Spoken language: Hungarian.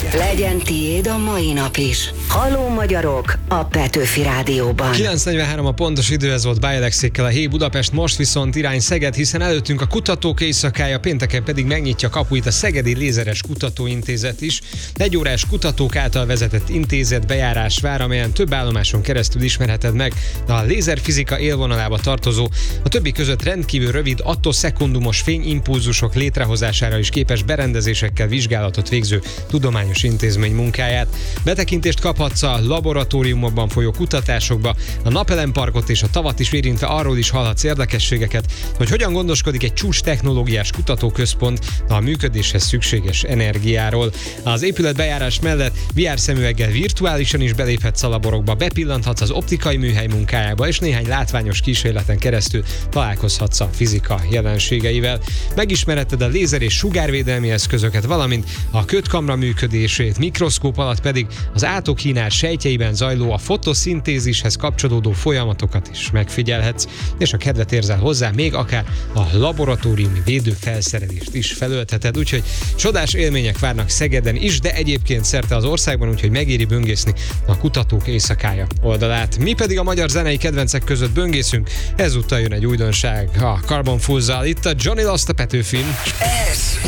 Legyen tiéd a mai nap is. Halló magyarok a Petőfi Rádióban. 9:43 a pontos idő, ez volt Bájelexékkel a Hé Budapest, most viszont irány Szeged, hiszen előttünk a kutatók éjszakája, pénteken pedig megnyitja kapuit a Szegedi Lézeres Kutatóintézet is. Egy órás kutatók által vezetett intézet bejárás vár, amelyen több állomáson keresztül ismerheted meg a lézerfizika élvonalába tartozó, a többi között rendkívül rövid attoszekundumos fényimpulzusok létrehozására is képes berendezésekkel vizsgálatot végző tudományos intézmény munkáját. Betekintést kaphatsz a laboratóriumokban folyó kutatásokba, a napelemparkot és a tavat is érintve arról is hallhatsz érdekességeket, hogy hogyan gondoskodik egy csúcs technológiás kutatóközpont a működéshez szükséges energiáról. Az épület bejárás mellett VR szemüveggel virtuálisan is beléphetsz a laborokba, bepillanthatsz az optikai műhely munkájába, és néhány látványos kísérleten keresztül találkozhatsz a fizika jelenségeivel. Megismerheted a lézer és sugárvédelmi eszközöket, valamint a kötkamra működését, mikroszkóp alatt pedig az átokhínár sejtjeiben zajló a fotoszintézishez kapcsolódó folyamatokat is megfigyelhetsz, és a kedvet érzel hozzá, még akár a laboratóriumi védőfelszerelést is felöltheted, úgyhogy csodás élmények várnak Szegeden is, de egyébként szerte az országban, úgyhogy megéri böngészni a Kutatók Éjszakája oldalát. Mi pedig a magyar zenei kedvencek között böngészünk, ezúttal jön egy újdonság a Carbon Fools-zal, itt a Johnny Lost a Petőfin. Ez